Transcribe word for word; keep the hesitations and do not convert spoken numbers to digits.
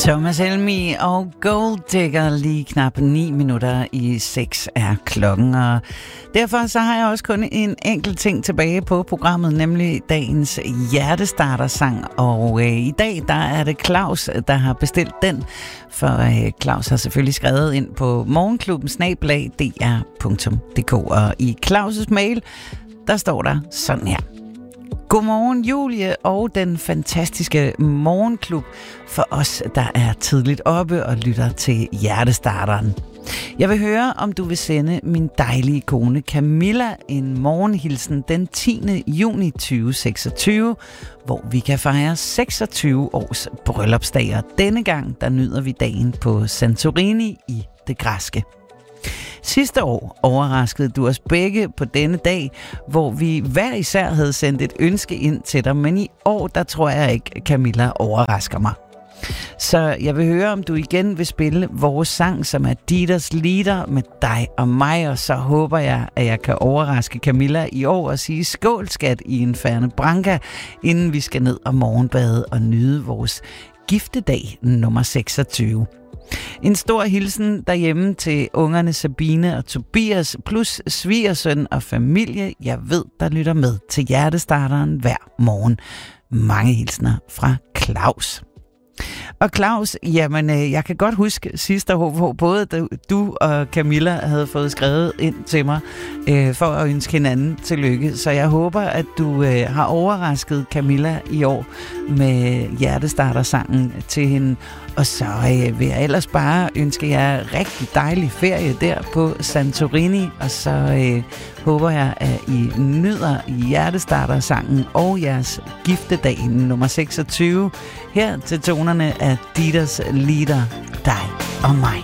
Thomas Helmig og Gold Digger, lige knap ni minutter i seks er klokken, og derfor så har jeg også kun en enkelt ting tilbage på programmet, nemlig dagens hjertestartersang, og øh, i dag der er det Claus, der har bestilt den, for øh, Claus har selvfølgelig skrevet ind på morgenklubben snabel-a d r punktum d k, og i Claus' mail, der står der sådan her. Godmorgen Julie og den fantastiske morgenklub for os, der er tidligt oppe og lytter til hjertestarteren. Jeg vil høre, om du vil sende min dejlige kone Camilla en morgenhilsen den tiende juni tyve seksogtyve, hvor vi kan fejre seksogtyve års bryllupsdag, og denne gang der nyder vi dagen på Santorini i det græske. Sidste år overraskede du os begge på denne dag, hvor vi hver især havde sendt et ønske ind til dig, men i år, der tror jeg ikke, Camilla overrasker mig. Så jeg vil høre, om du igen vil spille vores sang, som er Dieters Lieder med dig og mig, og så håber jeg, at jeg kan overraske Camilla i år og sige skål, skat, i Inferne Branca, inden vi skal ned og morgenbade og nyde vores giftedag nummer seksogtyve. En stor hilsen derhjemme til ungerne Sabine og Tobias, plus svigersøn og familie, jeg ved, der lytter med til hjertestarteren hver morgen. Mange hilsner fra Claus. Og Claus, jamen jeg kan godt huske sidste år, hvor både du og Camilla havde fået skrevet ind til mig øh, for at ønske hinanden tillykke. Så jeg håber, at du øh, har overrasket Camilla i år med hjertestartersangen til hende. Og så øh, vil jeg ellers bare ønske jer rigtig dejlig ferie der på Santorini. Og så øh, håber jeg, at I nyder hjertestartersangen og jeres giftedag nummer seksogtyve her til tonerne af Dieters Lieder, dig og mig.